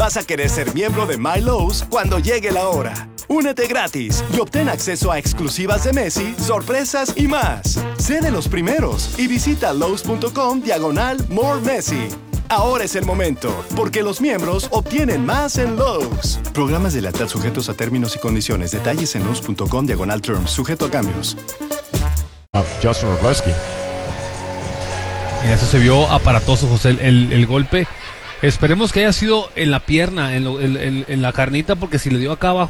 vas a querer ser miembro de My Lowe's cuando llegue la hora. Únete gratis y obtén acceso a exclusivas de Messi, sorpresas y más. Sé de los primeros y visita Lowe's.com/More Messi. Ahora es el momento, porque los miembros obtienen más en Lowe's. Programas de lealtad sujetos a términos y condiciones. Detalles en Lowe's.com/terms, sujeto a cambios. Justin Robleski. Y eso se vio aparatoso, José, el golpe. Esperemos que haya sido en la pierna, en la carnita, porque si le dio acá abajo